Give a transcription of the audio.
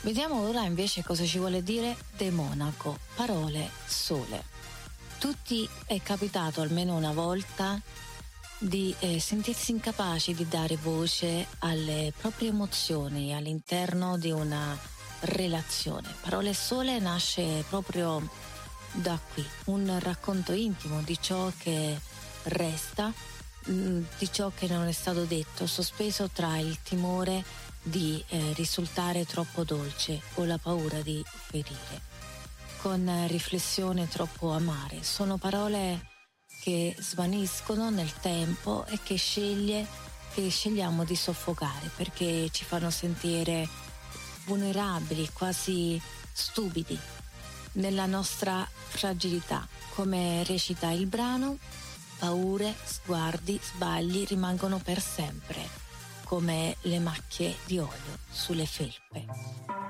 Vediamo ora invece cosa ci vuole dire De Monaco, parole sole. Tutti è capitato almeno una volta di sentirsi incapaci di dare voce alle proprie emozioni all'interno di una relazione. Parole sole nasce proprio da qui, un racconto intimo di ciò che resta, di ciò che non è stato detto, sospeso tra il timore di risultare troppo dolce o la paura di ferire, con riflessioni troppo amare. Sono parole che svaniscono nel tempo e che scegliamo di soffocare perché ci fanno sentire vulnerabili, quasi stupidi nella nostra fragilità. Come recita il brano, paure, sguardi, sbagli rimangono per sempre, come le macchie di olio sulle felpe.